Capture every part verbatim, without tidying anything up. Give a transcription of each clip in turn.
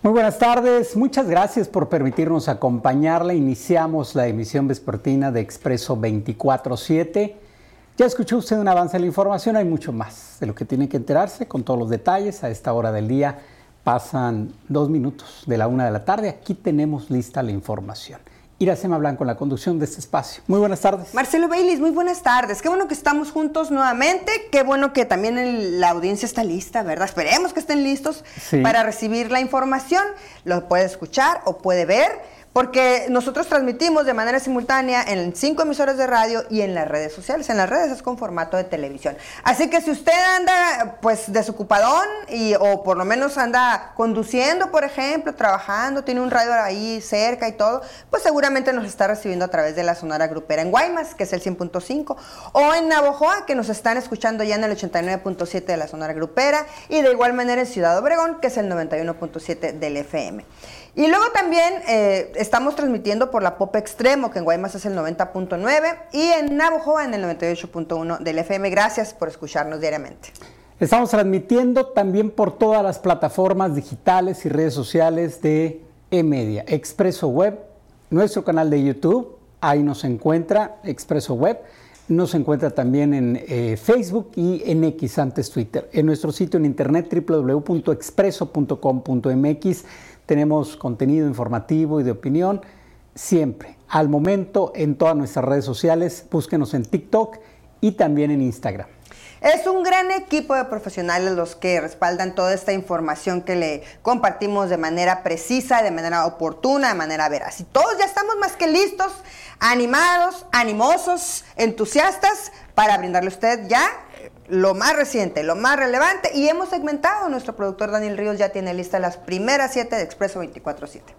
Muy buenas tardes, muchas gracias por permitirnos acompañarla. Iniciamos la emisión vespertina de Expreso veinticuatro siete. Ya escuchó usted un avance de la información, hay mucho más de lo que tiene que enterarse con todos los detalles. A esta hora del día pasan dos minutos de la una de la tarde. Aquí tenemos lista la información. Iracema Blanco en la conducción de este espacio. Muy buenas tardes. Marcelo Baylis, muy buenas tardes. Qué bueno que estamos juntos nuevamente. Qué bueno que también el, la audiencia está lista, ¿verdad? Esperemos que estén listos sí. para recibir la información. Lo puede escuchar o puede ver, porque nosotros transmitimos de manera simultánea en cinco emisoras de radio y en las redes sociales. En las redes es con formato de televisión. Así que si usted anda pues desocupadón y, o por lo menos anda conduciendo, por ejemplo, trabajando, tiene un radio ahí cerca y todo, pues seguramente nos está recibiendo a través de la Sonora Grupera en Guaymas, que es el cien punto cinco, o en Navojoa, que nos están escuchando ya en el ochenta y nueve punto siete de la Sonora Grupera, y de igual manera en Ciudad Obregón, que es el noventa y uno punto siete del F M. Y luego también eh, estamos transmitiendo por la Pop Extremo, que en Guaymas es el noventa punto nueve, y en Navojoa en el noventa y ocho punto uno del F M. Gracias por escucharnos diariamente. Estamos transmitiendo también por todas las plataformas digitales y redes sociales de eMedia, Expreso Web, nuestro canal de YouTube, ahí nos encuentra Expreso Web, nos encuentra también en eh, Facebook y en X, antes Twitter, en nuestro sitio en internet doble u doble u doble u punto expreso punto com punto m x. Tenemos contenido informativo y de opinión siempre, al momento, en todas nuestras redes sociales. Búsquenos en TikTok y también en Instagram. Es un gran equipo de profesionales los que respaldan toda esta información que le compartimos de manera precisa, de manera oportuna, de manera veraz. Y todos ya estamos más que listos, animados, animosos, entusiastas para brindarle a usted ya lo más reciente, lo más relevante, y hemos segmentado. Nuestro productor Daniel Ríos ya tiene lista las primeras siete de Expreso veinticuatro siete.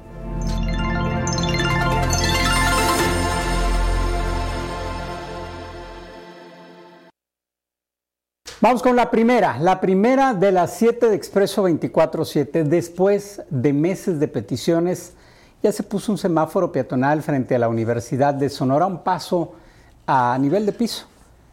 Vamos con la primera, la primera de las siete de Expreso veinticuatro siete. Después de meses de peticiones, ya se puso un semáforo peatonal frente a la Universidad de Sonora, un paso a nivel de piso.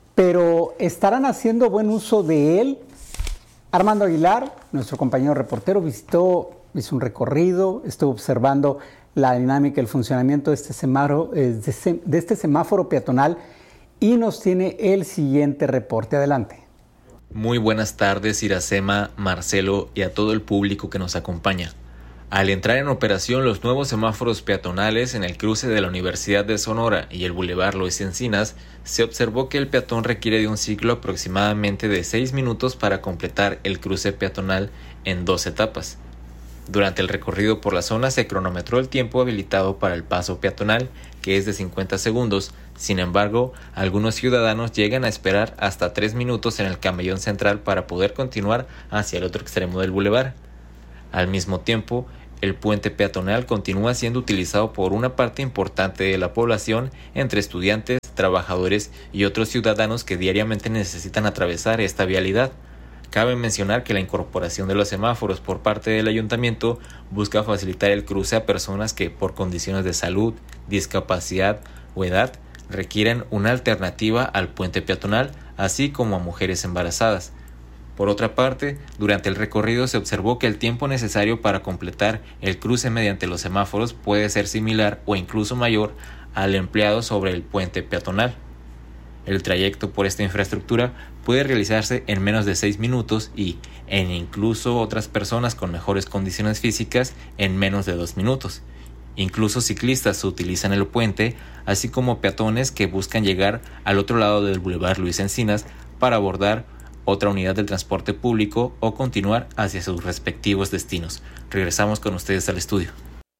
Pero ¿estarán haciendo buen uso de él? Armando Aguilar, nuestro compañero reportero, visitó, hizo un recorrido, estuvo observando la dinámica, el funcionamiento de este semáforo, de este semáforo peatonal, y nos tiene el siguiente reporte. Adelante. Muy buenas tardes, Iracema, Marcelo y a todo el público que nos acompaña. Al entrar en operación los nuevos semáforos peatonales en el cruce de la Universidad de Sonora y el Boulevard Luis Encinas, se observó que el peatón requiere de un ciclo aproximadamente de seis minutos para completar el cruce peatonal en dos etapas. Durante el recorrido por la zona se cronometró el tiempo habilitado para el paso peatonal, que es de cincuenta segundos. Sin embargo, algunos ciudadanos llegan a esperar hasta tres minutos en el camellón central para poder continuar hacia el otro extremo del bulevar. Al mismo tiempo, el puente peatonal continúa siendo utilizado por una parte importante de la población, entre estudiantes, trabajadores y otros ciudadanos que diariamente necesitan atravesar esta vialidad. Cabe mencionar que la incorporación de los semáforos por parte del ayuntamiento busca facilitar el cruce a personas que, por condiciones de salud, discapacidad o edad, requieren una alternativa al puente peatonal, así como a mujeres embarazadas. Por otra parte, durante el recorrido se observó que el tiempo necesario para completar el cruce mediante los semáforos puede ser similar o incluso mayor al empleado sobre el puente peatonal. El trayecto por esta infraestructura puede realizarse en menos de seis minutos y, en incluso otras personas con mejores condiciones físicas, en menos de dos minutos. Incluso ciclistas utilizan el puente, así como peatones que buscan llegar al otro lado del Boulevard Luis Encinas para abordar otra unidad del transporte público o continuar hacia sus respectivos destinos. Regresamos con ustedes al estudio.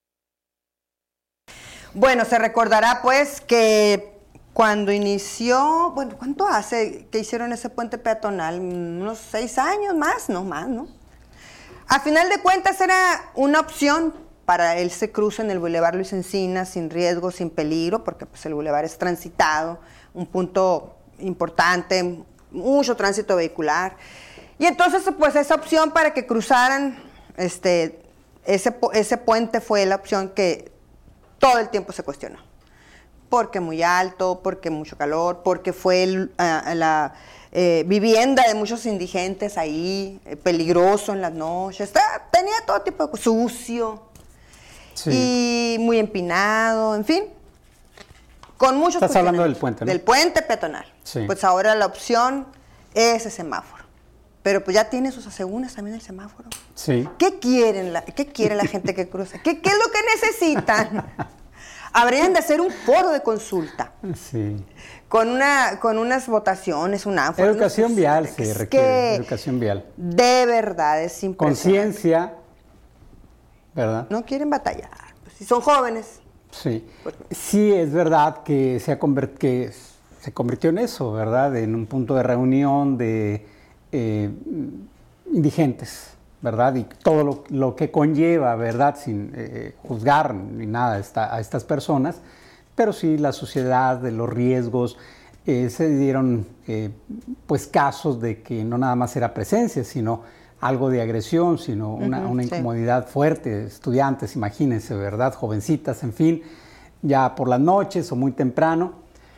Bueno, se recordará pues que cuando inició, bueno, ¿cuánto hace que hicieron ese puente peatonal? Unos seis años más, no más, ¿no? A final de cuentas era una opción para ese cruce en el Boulevard Luis Encinas sin riesgo, sin peligro, porque pues el bulevar es transitado, un punto importante, mucho tránsito vehicular. Y entonces pues esa opción para que cruzaran, este, ese, ese puente fue la opción que todo el tiempo se cuestionó. Porque muy alto, porque mucho calor, porque fue el, uh, la eh, vivienda de muchos indigentes ahí, eh, peligroso en las noches. Tenía tenía todo tipo de cosas, sucio, sí. Y muy empinado, en fin. Con muchos Estás hablando del puente, ¿no? Del puente peatonal. Sí. Pues ahora la opción es ese semáforo. Pero pues ya tiene sus asegúnes también el semáforo. Sí. ¿Qué quieren la, qué quiere la gente que cruza? ¿Qué, ¿Qué es lo que necesitan? Habrían de hacer un foro de consulta. Sí. Con, una, con unas votaciones, un ánfora. Educación no sé, vial se se requiere, educación vial. De verdad, es impresionante. Conciencia, ¿verdad? No quieren batallar, pues, si son jóvenes. Sí, pues, sí es verdad que se, ha convert, que se convirtió en eso, ¿verdad? En un punto de reunión de eh, indigentes, ¿verdad? Y todo lo, lo que conlleva, ¿verdad? Sin eh, juzgar ni nada a, esta, a estas personas, pero sí la sociedad, de los riesgos, eh, se dieron eh, pues casos de que no nada más era presencia, sino algo de agresión, sino una, uh-huh, una incomodidad sí. fuerte. Estudiantes, imagínense, ¿verdad? Jovencitas, en fin, ya por las noches o muy temprano.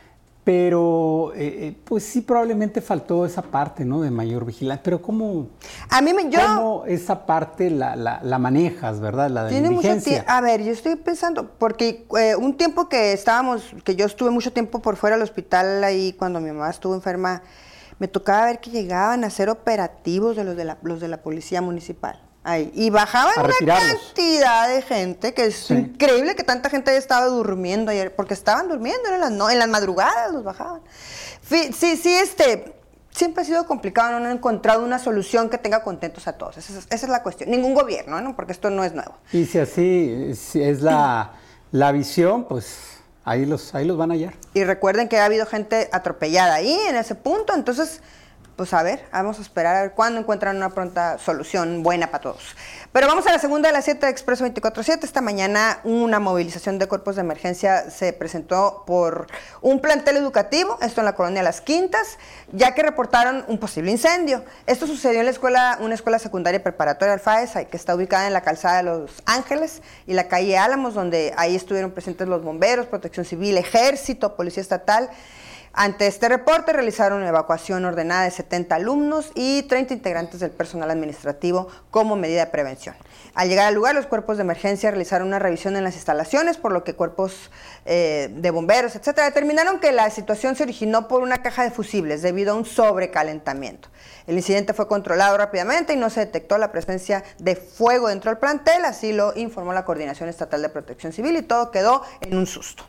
Pero, eh, pues sí, probablemente faltó esa parte, ¿no? De mayor vigilancia. Pero ¿cómo, a mí me, yo, ¿cómo esa parte la, la, la manejas, verdad? La de tiene la indigencia. Mucho a ver, yo estoy pensando, porque eh, un tiempo que estábamos, que yo estuve mucho tiempo por fuera del hospital ahí, cuando mi mamá estuvo enferma, me tocaba ver que llegaban a hacer operativos de los de la, los de la policía municipal. Ahí, y bajaban una cantidad de gente, que es sí. increíble que tanta gente haya estado durmiendo ayer, porque estaban durmiendo en las, no, en las madrugadas, los bajaban. Sí, sí, sí, este, siempre ha sido complicado, no he encontrado una solución que tenga contentos a todos. Esa es, esa es la cuestión. Ningún gobierno, ¿no? Porque esto no es nuevo. Y si así si es la, la visión, pues ahí los, ahí los van a hallar. Y recuerden que ha habido gente atropellada ahí, en ese punto, entonces, pues a ver, vamos a esperar a ver cuándo encuentran una pronta solución buena para todos. Pero vamos a la segunda de las siete de Expreso veinticuatro siete. Esta mañana una movilización de cuerpos de emergencia se presentó por un plantel educativo, esto en la colonia Las Quintas, ya que reportaron un posible incendio. Esto sucedió en la escuela, una escuela secundaria preparatoria Alfaes, que está ubicada en la calzada de Los Ángeles y la calle Álamos, donde ahí estuvieron presentes los bomberos, Protección Civil, Ejército, Policía Estatal. Ante este reporte realizaron una evacuación ordenada de setenta alumnos y treinta integrantes del personal administrativo como medida de prevención. Al llegar al lugar, los cuerpos de emergencia realizaron una revisión en las instalaciones, por lo que cuerpos eh, de bomberos, etcétera, determinaron que la situación se originó por una caja de fusibles debido a un sobrecalentamiento. El incidente fue controlado rápidamente y no se detectó la presencia de fuego dentro del plantel, así lo informó la Coordinación Estatal de Protección Civil, y todo quedó en un susto.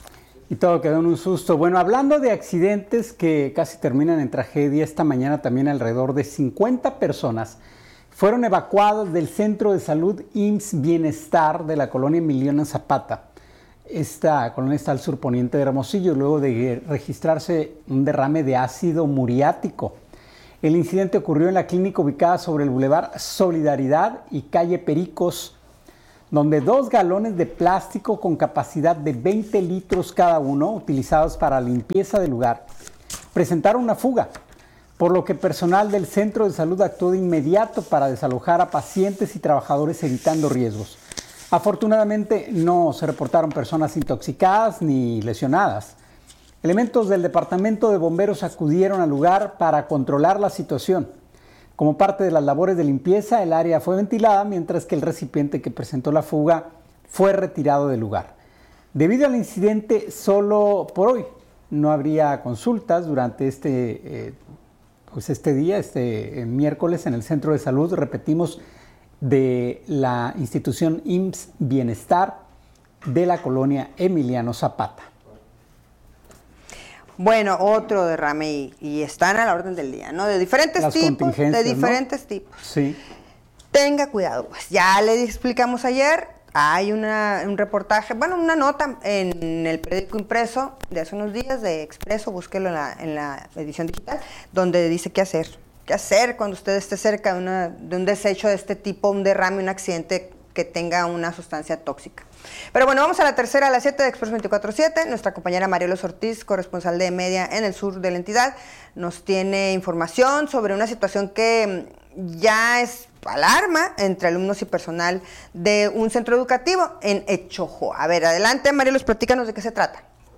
Y todo quedó en un susto. Bueno, hablando de accidentes que casi terminan en tragedia, esta mañana también alrededor de cincuenta personas fueron evacuadas del Centro de Salud I M S S Bienestar de la colonia Emiliano Zapata. Esta colonia está al surponiente de Hermosillo, luego de registrarse un derrame de ácido muriático. El incidente ocurrió en la clínica ubicada sobre el Boulevard Solidaridad y calle Pericos, donde dos galones de plástico con capacidad de veinte litros cada uno, utilizados para limpieza del lugar, presentaron una fuga, por lo que personal del centro de salud actuó de inmediato para desalojar a pacientes y trabajadores evitando riesgos. Afortunadamente no se reportaron personas intoxicadas ni lesionadas. Elementos del departamento de bomberos acudieron al lugar para controlar la situación. Como parte de las labores de limpieza, el área fue ventilada, mientras que el recipiente que presentó la fuga fue retirado del lugar. Debido al incidente, solo por hoy no habría consultas durante este, eh, pues este día, este eh, miércoles, en el Centro de Salud, repetimos, de la institución I M S S Bienestar de la colonia Emiliano Zapata. Bueno, otro derrame y, y están a la orden del día, ¿no? De diferentes Las tipos, de diferentes ¿no? tipos. Sí. Tenga cuidado, pues ya le explicamos ayer, hay una, un reportaje, bueno, una nota en el periódico impreso de hace unos días de Expreso, búsquelo en la, en la edición digital, donde dice qué hacer, qué hacer cuando usted esté cerca de, una, de un desecho de este tipo, un derrame, un accidente que tenga una sustancia tóxica. Pero bueno, vamos a la tercera, a las siete de Expreso veinticuatro siete. Nuestra compañera Marielos Ortiz, corresponsal de Media en el sur de la entidad, nos tiene información sobre una situación que ya es alarma entre alumnos y personal de un centro educativo en Echojo. A ver, adelante, Marielos, platícanos de qué se trata.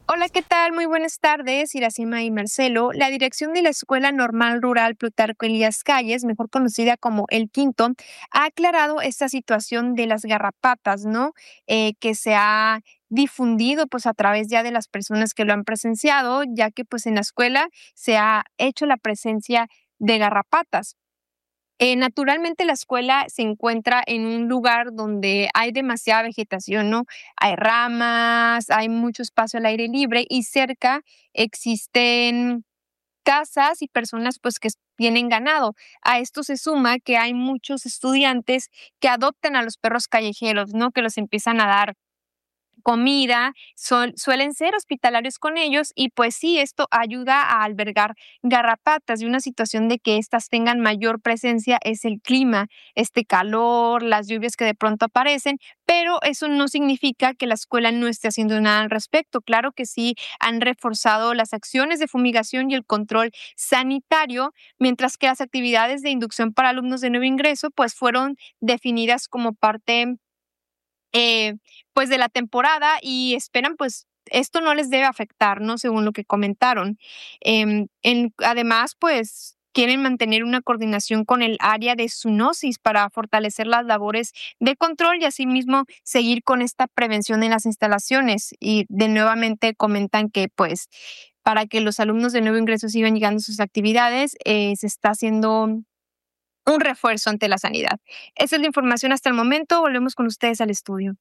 Hola, ¿qué tal? Muy buenas tardes, Iracema y Marcelo. La dirección de la Escuela Normal Rural Plutarco Elías Calles, mejor conocida como El Quinto, ha aclarado esta situación de las garrapatas, ¿no? Eh, que se ha difundido pues a través ya de las personas que lo han presenciado, ya que pues en la escuela se ha hecho la presencia de garrapatas. Eh, naturalmente la escuela se encuentra en un lugar donde hay demasiada vegetación, ¿no? Hay ramas, hay mucho espacio al aire libre y cerca existen casas y personas pues que tienen ganado. A esto se suma que hay muchos estudiantes que adoptan a los perros callejeros, ¿no? Que los empiezan a dar comida, sol, suelen ser hospitalarios con ellos y pues sí, esto ayuda a albergar garrapatas, y una situación de que éstas tengan mayor presencia es el clima, este calor, las lluvias que de pronto aparecen, pero eso no significa que la escuela no esté haciendo nada al respecto. Claro que sí, han reforzado las acciones de fumigación y el control sanitario, mientras que las actividades de inducción para alumnos de nuevo ingreso pues fueron definidas como parte Eh, pues de la temporada y esperan pues esto no les debe afectar, ¿no? Según lo que comentaron. Eh, en, además, pues quieren mantener una coordinación con el área de zoonosis para fortalecer las labores de control y asimismo seguir con esta prevención en las instalaciones. Y de nuevamente comentan que pues para que los alumnos de nuevo ingreso sigan llegando a sus actividades, eh, se está haciendo un refuerzo ante la sanidad. Esa es la información hasta el momento. Volvemos con ustedes al estudio.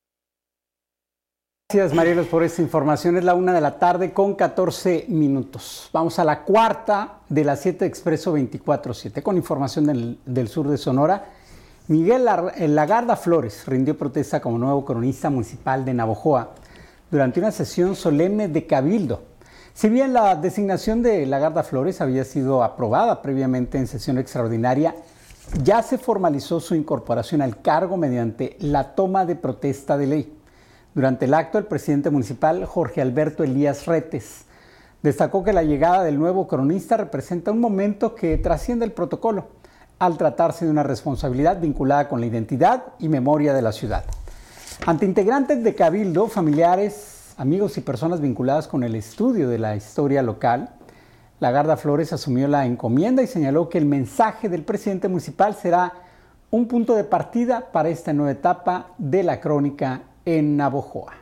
Gracias, Marielos, por esta información. Es la una de la tarde con catorce minutos. Vamos a la cuarta de las siete Expreso veinticuatro siete con información del, del sur de Sonora. Miguel Lagarda Flores rindió protesta como nuevo cronista municipal de Navojoa durante una sesión solemne de cabildo. Si bien la designación de Lagarda Flores había sido aprobada previamente en sesión extraordinaria, ya se formalizó su incorporación al cargo mediante la toma de protesta de ley. Durante el acto, el presidente municipal, Jorge Alberto Elías Retes, destacó que la llegada del nuevo cronista representa un momento que trasciende el protocolo, al tratarse de una responsabilidad vinculada con la identidad y memoria de la ciudad. Ante integrantes de cabildo, familiares, amigos y personas vinculadas con el estudio de la historia local, Lagarda Flores asumió la encomienda y señaló que el mensaje del presidente municipal será un punto de partida para esta nueva etapa de la crónica en Navojoa.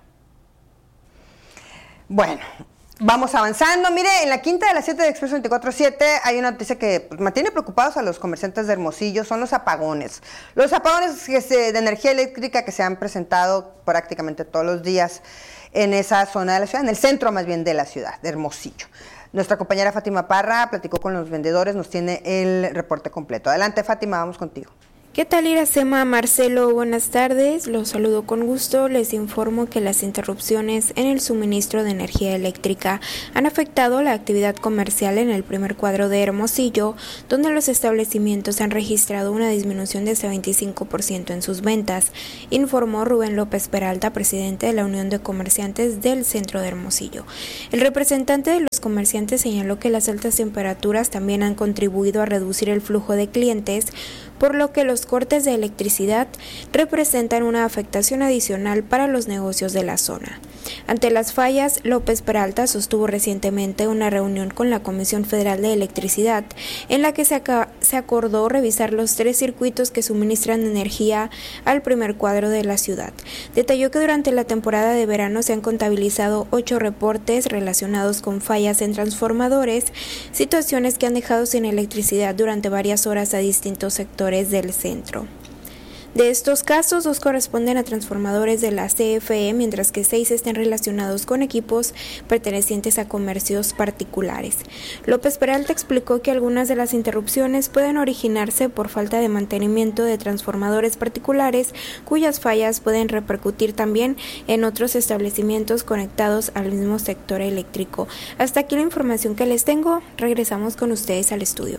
Bueno, vamos avanzando. Mire, en la quinta de las siete de Expreso veinticuatro siete hay una noticia que pues, mantiene preocupados a los comerciantes de Hermosillo, son los apagones. Los apagones que se, de energía eléctrica que se han presentado prácticamente todos los días en esa zona de la ciudad, en el centro más bien de la ciudad, de Hermosillo. Nuestra compañera Fátima Parra platicó con los vendedores, nos tiene el reporte completo. Adelante, Fátima, vamos contigo. ¿Qué tal, Iracema? Marcelo, buenas tardes. Los saludo con gusto. Les informo que las interrupciones en el suministro de energía eléctrica han afectado la actividad comercial en el primer cuadro de Hermosillo, donde los establecimientos han registrado una disminución de hasta veinticinco por ciento en sus ventas, informó Rubén López Peralta, presidente de la Unión de Comerciantes del Centro de Hermosillo. El representante de los comerciantes señaló que las altas temperaturas también han contribuido a reducir el flujo de clientes, por lo que los cortes de electricidad representan una afectación adicional para los negocios de la zona. Ante las fallas, López Peralta sostuvo recientemente una reunión con la Comisión Federal de Electricidad, en la que se, se acordó revisar los tres circuitos que suministran energía al primer cuadro de la ciudad. Detalló que durante la temporada de verano se han contabilizado ocho reportes relacionados con fallas en transformadores, situaciones que han dejado sin electricidad durante varias horas a distintos sectores del centro. De estos casos, dos corresponden a transformadores de la C F E, mientras que seis estén relacionados con equipos pertenecientes a comercios particulares. López Peralta explicó que algunas de las interrupciones pueden originarse por falta de mantenimiento de transformadores particulares, cuyas fallas pueden repercutir también en otros establecimientos conectados al mismo sector eléctrico. Hasta aquí la información que les tengo. Regresamos con ustedes al estudio.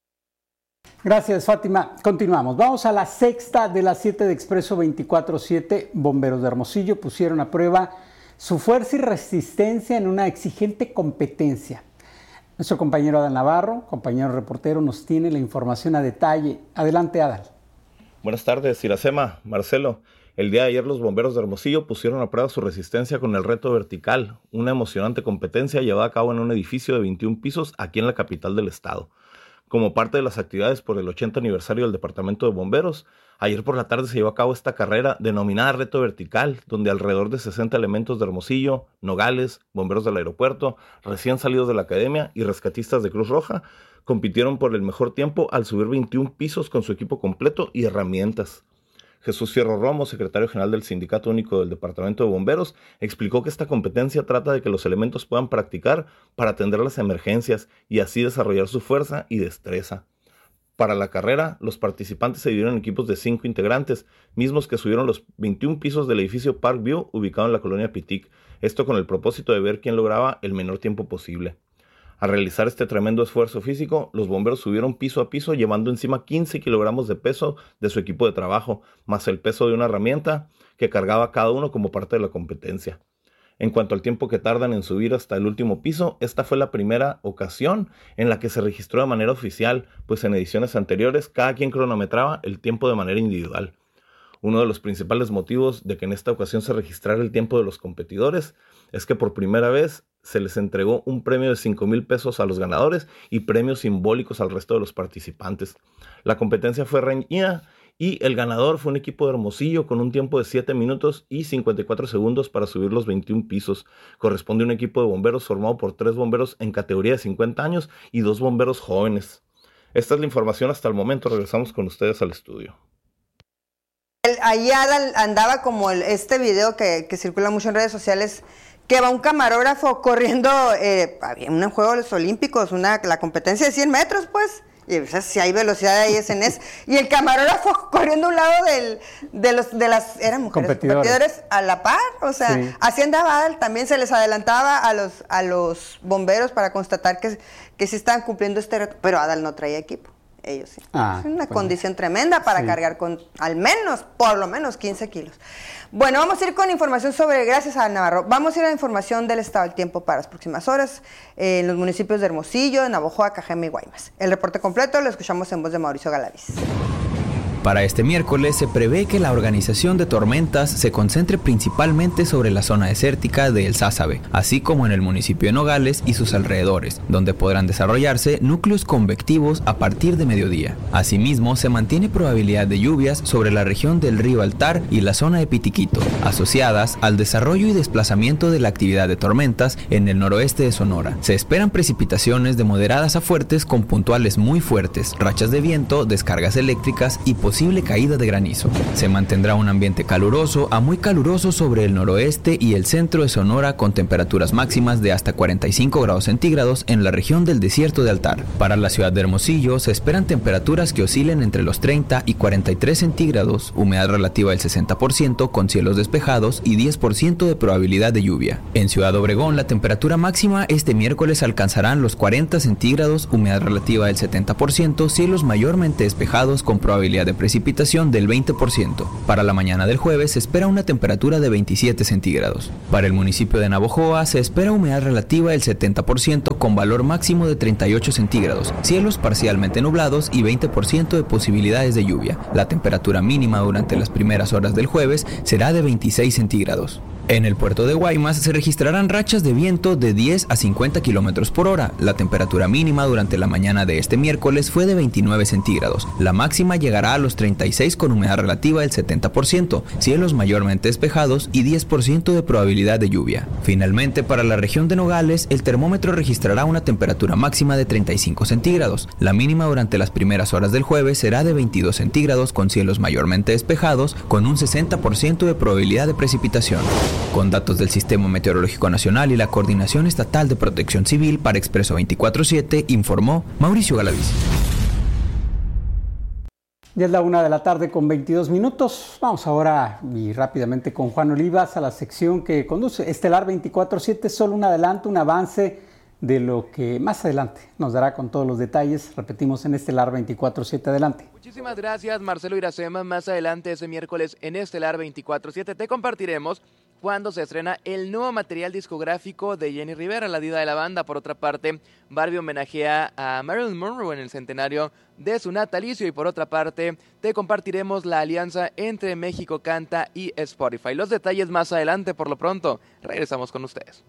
Gracias, Fátima. Continuamos. Vamos a la sexta de las siete de Expreso veinticuatro siete. Bomberos de Hermosillo pusieron a prueba su fuerza y resistencia en una exigente competencia. Nuestro compañero Adal Navarro, compañero reportero, nos tiene la información a detalle. Adelante, Adal. Buenas tardes, Iracema, Marcelo. El día de ayer los bomberos de Hermosillo pusieron a prueba su resistencia con el reto vertical, una emocionante competencia llevada a cabo en un edificio de veintiún pisos aquí en la capital del estado. Como parte de las actividades por el ochenta aniversario del Departamento de Bomberos, ayer por la tarde se llevó a cabo esta carrera denominada Reto Vertical, donde alrededor de sesenta elementos de Hermosillo, Nogales, bomberos del aeropuerto, recién salidos de la academia y rescatistas de Cruz Roja compitieron por el mejor tiempo al subir veintiún pisos con su equipo completo y herramientas. Jesús Fierro Romo, secretario general del Sindicato Único del Departamento de Bomberos, explicó que esta competencia trata de que los elementos puedan practicar para atender las emergencias y así desarrollar su fuerza y destreza. Para la carrera, los participantes se dividieron en equipos de cinco integrantes, mismos que subieron los veintiún pisos del edificio Parkview ubicado en la colonia Pitic, esto con el propósito de ver quién lograba el menor tiempo posible. Al realizar este tremendo esfuerzo físico, los bomberos subieron piso a piso llevando encima quince kilogramos de peso de su equipo de trabajo, más el peso de una herramienta que cargaba cada uno como parte de la competencia. En cuanto al tiempo que tardan en subir hasta el último piso, esta fue la primera ocasión en la que se registró de manera oficial, pues en ediciones anteriores cada quien cronometraba el tiempo de manera individual. Uno de los principales motivos de que en esta ocasión se registrara el tiempo de los competidores es que por primera vez se les entregó un premio de cinco mil pesos a los ganadores y premios simbólicos al resto de los participantes. La competencia fue reñida y el ganador fue un equipo de Hermosillo con un tiempo de siete minutos y cincuenta y cuatro segundos para subir los veintiún pisos. Corresponde a un equipo de bomberos formado por tres bomberos en categoría de cincuenta años y dos bomberos jóvenes. Esta es la información hasta el momento. Regresamos con ustedes al estudio. Ahí andaba como el, este video que, que circula mucho en redes sociales, que va un camarógrafo corriendo, eh, había un juego de los Olímpicos, una, la competencia de cien metros, pues, y o sea, si hay velocidad ahí es en eso, y el camarógrafo corriendo a un lado del, de los de las, eran mujeres competidores, competidores a la par, o sea, sí. Así andaba Adal, también se les adelantaba a los, a los bomberos para constatar que, que sí estaban cumpliendo este reto, pero Adal no traía equipo. Ellos sí. Ah, es una pues, condición tremenda para sí. cargar con al menos, por lo menos quince kilos. Bueno, vamos a ir con información sobre, gracias a Navarro, vamos a ir a la información del estado del tiempo para las próximas horas eh, en los municipios de Hermosillo, de Navojoa, Cajeme y Guaymas. El reporte completo lo escuchamos en voz de Mauricio Galaviz. Para este miércoles se prevé que la organización de tormentas se concentre principalmente sobre la zona desértica de El Sázabe, así como en el municipio de Nogales y sus alrededores, donde podrán desarrollarse núcleos convectivos a partir de mediodía. Asimismo, se mantiene probabilidad de lluvias sobre la región del río Altar y la zona de Pitiquito, asociadas al desarrollo y desplazamiento de la actividad de tormentas en el noroeste de Sonora. Se esperan precipitaciones de moderadas a fuertes con puntuales muy fuertes, rachas de viento, descargas eléctricas y posible caída de granizo. Se mantendrá un ambiente caluroso a muy caluroso sobre el noroeste y el centro de Sonora con temperaturas máximas de hasta cuarenta y cinco grados centígrados en la región del desierto de Altar. Para la ciudad de Hermosillo se esperan temperaturas que oscilen entre los treinta y cuarenta y tres centígrados, humedad relativa del sesenta por ciento con cielos despejados y diez por ciento de probabilidad de lluvia. En Ciudad Obregón la temperatura máxima este miércoles alcanzarán los cuarenta centígrados, humedad relativa del setenta por ciento, cielos mayormente despejados con probabilidad de precipitación del veinte por ciento. Para la mañana del jueves se espera una temperatura de veintisiete centígrados. Para el municipio de Navojoa se espera humedad relativa del setenta por ciento con valor máximo de treinta y ocho centígrados, cielos parcialmente nublados y veinte por ciento de posibilidades de lluvia. La temperatura mínima durante las primeras horas del jueves será de veintiséis centígrados. En el puerto de Guaymas se registrarán rachas de viento de diez a cincuenta kilómetros por hora. La temperatura mínima durante la mañana de este miércoles fue de veintinueve centígrados. La máxima llegará a los treinta y seis con humedad relativa del setenta por ciento, cielos mayormente despejados y diez por ciento de probabilidad de lluvia. Finalmente, para la región de Nogales, el termómetro registrará una temperatura máxima de treinta y cinco centígrados. La mínima durante las primeras horas del jueves será de veintidós centígrados con cielos mayormente despejados con un sesenta por ciento de probabilidad de precipitación. Con datos del Sistema Meteorológico Nacional y la Coordinación Estatal de Protección Civil para Expreso veinticuatro siete, informó Mauricio Galaviz. Ya es la una de la tarde con veintidós minutos. Vamos ahora y rápidamente con Juan Olivas a la sección que conduce Estelar veinticuatro siete. Solo un adelanto, un avance de lo que más adelante nos dará con todos los detalles. Repetimos en Estelar veinticuatro siete. Adelante. Muchísimas gracias, Marcelo Iracema. Más adelante ese miércoles en Estelar veinticuatro siete te compartiremos cuando se estrena el nuevo material discográfico de Jenny Rivera, la diva de la banda. Por otra parte, Barbie homenajea a Marilyn Monroe en el centenario de su natalicio, y por otra parte te compartiremos la alianza entre México Canta y Spotify. Los detalles más adelante. Por lo pronto, regresamos con ustedes.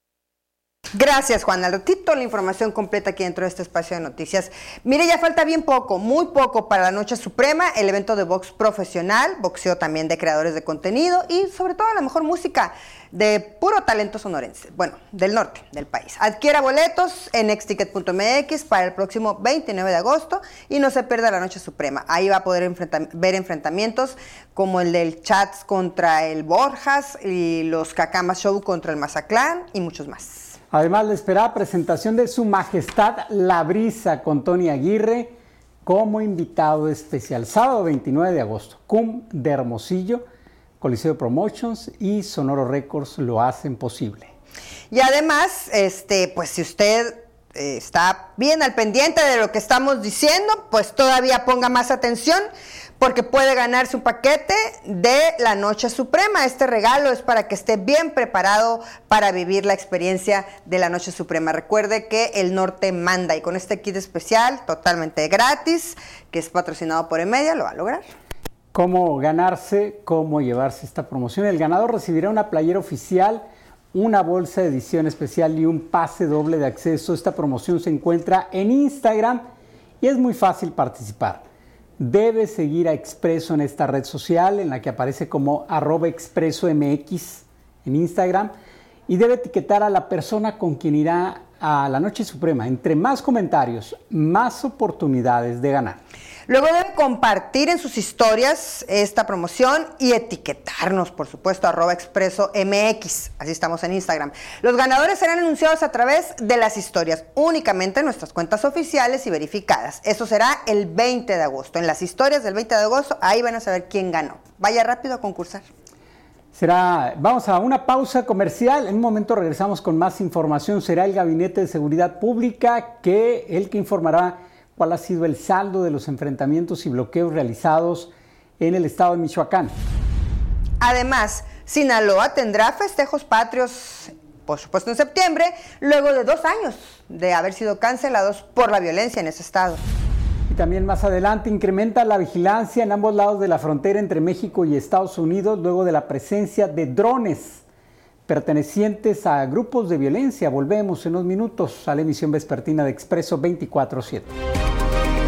Gracias, Juan. Al ratito la información completa aquí dentro de este espacio de noticias. Mire, ya falta bien poco, muy poco para la Noche Suprema, el evento de box profesional, boxeo también de creadores de contenido y sobre todo la mejor música de puro talento sonorense, bueno, del norte del país. Adquiera boletos en exticket punto m x para el próximo veintinueve de agosto y no se pierda la Noche Suprema. Ahí va a poder enfrenta- ver enfrentamientos como el del Chats contra el Borjas y los Cacamas Show contra el Mazatlán y muchos más. Además, le espera presentación de Su Majestad La Brisa con Tony Aguirre como invitado especial. Sábado veintinueve de agosto, C U M de Hermosillo, Coliseo Promotions y Sonoro Records lo hacen posible. Y además, este, pues si usted eh, está bien al pendiente de lo que estamos diciendo, pues todavía ponga más atención, porque puede ganarse un paquete de la Noche Suprema. Este regalo es para que esté bien preparado para vivir la experiencia de la Noche Suprema. Recuerde que el norte manda, y con este kit especial totalmente gratis, que es patrocinado por Emedia, lo va a lograr. ¿Cómo ganarse? ¿Cómo llevarse esta promoción? El ganador recibirá una playera oficial, una bolsa de edición especial y un pase doble de acceso. Esta promoción se encuentra en Instagram y es muy fácil participar. Debe seguir a Expreso en esta red social, en la que aparece como arroba expreso M X en Instagram, y debe etiquetar a la persona con quien irá a la Noche Suprema. Entre más comentarios, más oportunidades de ganar. Luego deben compartir en sus historias esta promoción y etiquetarnos, por supuesto, arroba expreso M X, así estamos en Instagram. Los ganadores serán anunciados a través de las historias, únicamente en nuestras cuentas oficiales y verificadas. Eso será el veinte de agosto. En las historias del veinte de agosto, ahí van a saber quién ganó. Vaya rápido a concursar. Será, vamos a una pausa comercial. En un momento regresamos con más información. Será el Gabinete de Seguridad Pública que el que informará cuál ha sido el saldo de los enfrentamientos y bloqueos realizados en el estado de Michoacán. Además, Sinaloa tendrá festejos patrios, por supuesto en septiembre, luego de dos años de haber sido cancelados por la violencia en ese estado. Y también más adelante incrementa la vigilancia en ambos lados de la frontera entre México y Estados Unidos luego de la presencia de drones pertenecientes a grupos de violencia. Volvemos en unos minutos a la emisión vespertina de Expreso veinticuatro siete.